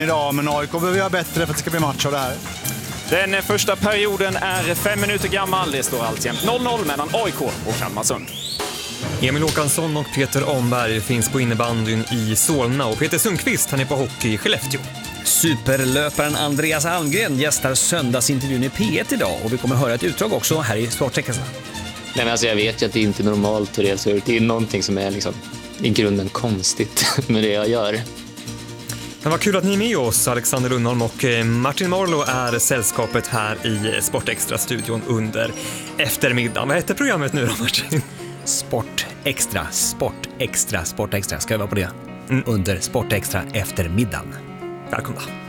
Idag, men AIK behöver göra bättre för att det ska bli match av det här. Den första perioden är 5 minuter gammal. Det står alltjämt 0-0 mellan AIK och Kalmarsund. Emil Håkansson och Peter Omberg finns på innebandyn i Solna och Peter Sundqvist, han är på hockey i Skellefteå. Superlöparen Andreas Almgren gästar söndagsintervjun i P1 idag och vi kommer höra ett utdrag också här i Sportextra. Nej, men alltså jag vet ju att det inte är normalt och det är någonting som är liksom i grunden konstigt med det jag gör. Men vad kul att ni är med oss, Alexander Lundholm och Martin Marlow är sällskapet här i Sportextra-studion under eftermiddagen. Vad heter programmet nu då, Martin? Sportextra. Ska vi vara på det? Under Sportextra eftermiddagen. Välkomna.